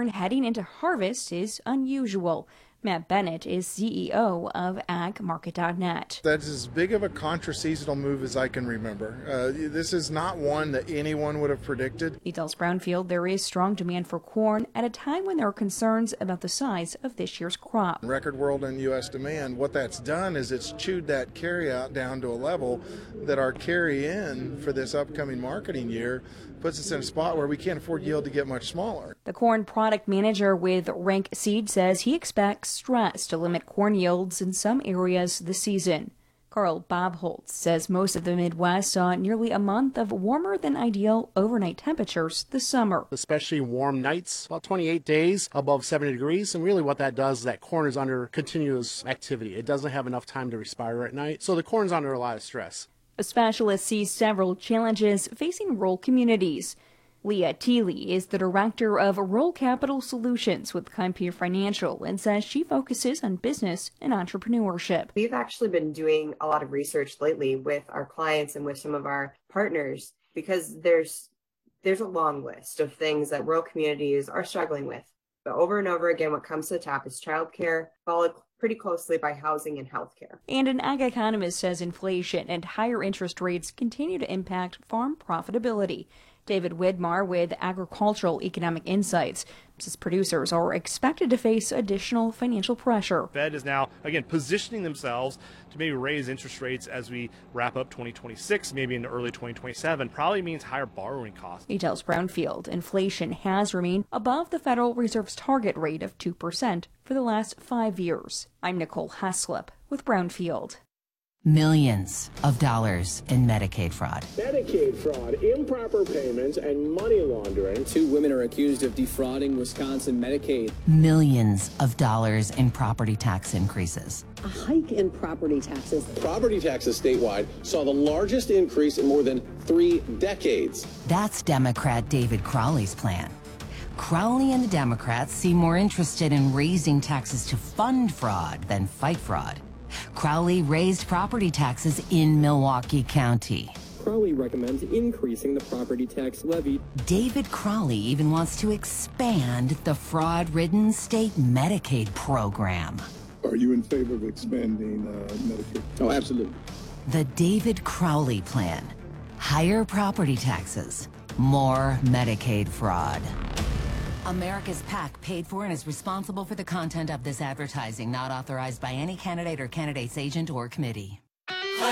corn heading into harvest is unusual. Matt Bennett is CEO of agmarket.net. That's as big of a contra-seasonal move as I can remember. This is not one that anyone would have predicted. He tells Brownfield there is strong demand for corn at a time when there are concerns about the size of this year's crop. Record world and U.S. demand, what that's done is it's chewed that carry-out down to a level that our carry-in for this upcoming marketing year puts us in a spot where we can't afford yield to get much smaller. The corn product manager with Rank Seed says he expects stress to limit corn yields in some areas this season. Carl Bobholtz says most of the Midwest saw nearly a month of warmer than ideal overnight temperatures this summer. Especially warm nights, about 28 days above 70 degrees. And really what that does is that corn is under continuous activity. It doesn't have enough time to respire at night. So the corn's under a lot of stress. A specialist sees several challenges facing rural communities. Leah Teeley is the director of Rural Capital Solutions with Compeer Financial and says she focuses on business and entrepreneurship. We've actually been doing a lot of research lately with our clients and with some of our partners because there's a long list of things that rural communities are struggling with. But over and over again, what comes to the top is childcare, followed pretty closely by housing and healthcare. And an ag economist says inflation and higher interest rates continue to impact farm profitability. David Widmar with Agricultural Economic Insights says producers are expected to face additional financial pressure. Fed is now, again, positioning themselves to maybe raise interest rates as we wrap up 2026, maybe into early 2027. Probably means higher borrowing costs. He tells Brownfield inflation has remained above the Federal Reserve's target rate of 2% for the last 5 years. I'm Nicole Haslip with Brownfield. Millions of dollars in Medicaid fraud. Medicaid fraud, improper payments, and money laundering. 2 women are accused of defrauding Wisconsin Medicaid. Millions of dollars in property tax increases. A hike in property taxes. Property taxes statewide saw the largest increase in more than 3 decades. That's Democrat David Crowley's plan. Crowley and the Democrats seem more interested in raising taxes to fund fraud than fight fraud. Crowley raised property taxes in Milwaukee County. Crowley recommends increasing the property tax levy. David Crowley even wants to expand the fraud-ridden state Medicaid program. Are you in favor of expanding Medicaid? Oh, absolutely. The David Crowley plan. Higher property taxes, more Medicaid fraud. America's PAC paid for and is responsible for the content of this advertising, not authorized by any candidate or candidate's agent or committee.